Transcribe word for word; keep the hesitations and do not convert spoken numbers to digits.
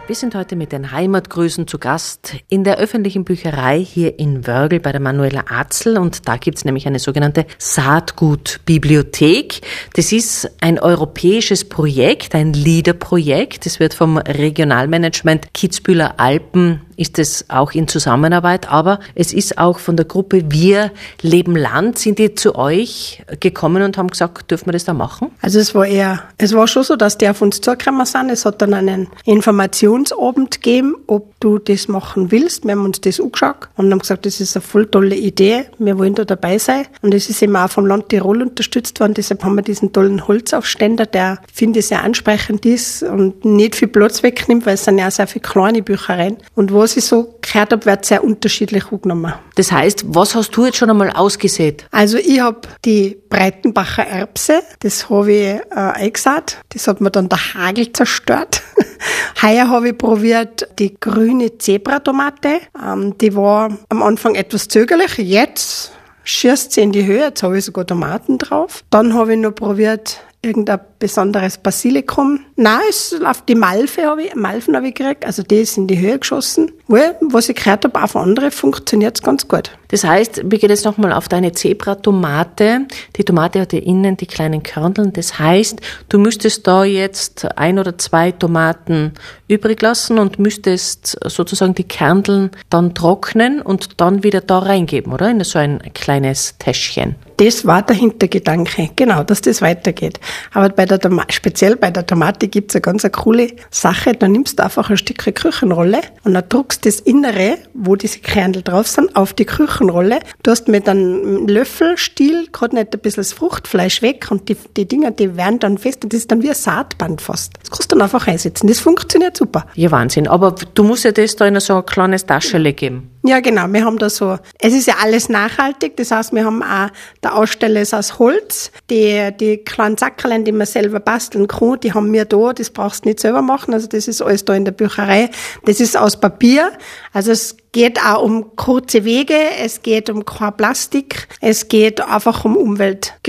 Wir sind heute mit den Heimatgrüßen zu Gast in der öffentlichen Bücherei hier in Wörgl bei der Manuela Atzl, und da gibt's nämlich eine sogenannte Saatgutbibliothek. Das ist ein europäisches Projekt, ein LEADER-Projekt. Das wird vom Regionalmanagement Kitzbüheler Alpen, ist es auch in Zusammenarbeit, aber es ist auch von der Gruppe Wir leben Land. Sind die zu euch gekommen und haben gesagt, dürfen wir das da machen? Also es war eher, es war schon so, dass die auf uns zugekommen sind. Es hat dann einen Informationsabend gegeben, ob du das machen willst. Wir haben uns das angeschaut und haben gesagt, das ist eine voll tolle Idee. Wir wollen da dabei sein. Und es ist eben auch vom Land Tirol unterstützt worden. Deshalb haben wir diesen tollen Holzaufständer, der, finde ich, sehr ansprechend ist und nicht viel Platz wegnimmt, weil es sind ja auch sehr viele kleine Büchereien. Und was ich so gehört habe, wird sehr unterschiedlich angenommen. Das heißt, was hast du jetzt schon einmal ausgesät? Also ich habe die Breitenbacher Erbse, das habe ich äh, eingesät. Das hat mir dann der Hagel zerstört. Heuer habe ich probiert die grüne Zebratomate. Ähm, die war am Anfang etwas zögerlich. Jetzt schießt sie in die Höhe. Jetzt habe ich sogar Tomaten drauf. Dann habe ich noch probiert irgendein besonderes Basilikum. Nein, es auf die Malve habe ich, Malven habe ich gekriegt. Also die ist in die Höhe geschossen. Well, was ich gehört habe, auch von anderen funktioniert es ganz gut. Das heißt, wir gehen jetzt nochmal auf deine Zebratomate. Die Tomate hat ja innen die kleinen Körneln. Das heißt, du müsstest da jetzt ein oder zwei Tomaten übrig lassen und müsstest sozusagen die Kerneln dann trocknen und dann wieder da reingeben, oder? In so ein kleines Täschchen. Das war der Hintergedanke, genau, dass das weitergeht. Aber bei der Tomate, speziell bei der Tomate gibt's eine ganz eine coole Sache. Da nimmst du einfach ein Stück Küchenrolle und dann druckst das Innere, wo diese Kernel drauf sind, auf die Küchenrolle. Du hast mit einem Löffelstiel gerade nicht ein bisschen das Fruchtfleisch weg und die, die Dinger, die werden dann fest und das ist dann wie ein Saatband fast. Das kannst du dann einfach einsetzen. Das funktioniert super. Ja, Wahnsinn. Aber du musst ja das da in so ein kleines Taschele geben. Ja, genau. Wir haben da so, es ist ja alles nachhaltig. Das heißt, wir haben auch, der Aussteller ist aus Holz. Die, die kleinen Sackerlein, die man selber basteln kann, die haben wir da. Das brauchst du nicht selber machen. Also das ist alles da in der Bücherei. Das ist aus Papier. Also es geht auch um kurze Wege. Es geht um kein Plastik. Es geht einfach um Umwelt.